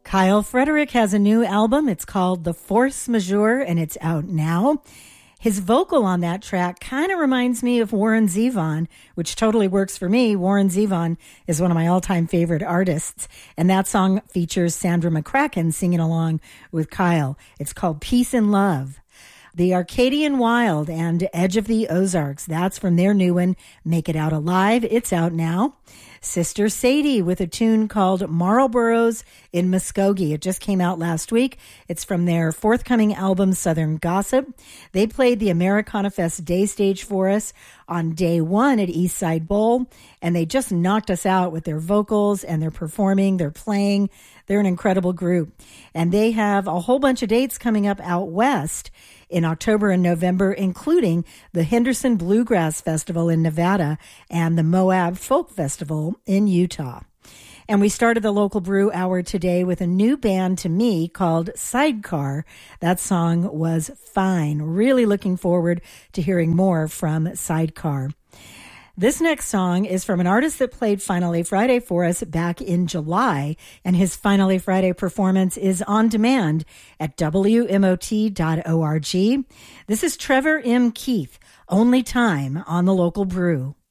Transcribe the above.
Kyle Frederick has a new album. It's called The Force Majeure, and it's out now. His vocal on that track kind of reminds me of Warren Zevon, which totally works for me. Warren Zevon is one of my all-time favorite artists, and that song features Sandra McCracken singing along with Kyle. It's called Peace and Love. The Arcadian Wild and Edge of the Ozarks, that's from their new one, Make It Out Alive. It's out now. Sister Sadie with a tune called Marlboroughs in Muskogee. It just came out last week. It's from their forthcoming album, Southern Gossip. They played the Americana Fest Day Stage for us on day one at Eastside Bowl, and they just knocked us out with their vocals and their performing, their playing. They're an incredible group. And they have a whole bunch of dates coming up out west in October and November, including the Henderson Bluegrass Festival in Nevada and the Moab Folk Festival in Utah. And we started the Local Brew Hour today with a new band to me called Sidecar. That song was fine. Really looking forward to hearing more from Sidecar. This next song is from an artist that played Finally Friday for us back in July, and his Finally Friday performance is on demand at WMOT.org. This is Trevor M. Keith, Only Time on the Local Brew.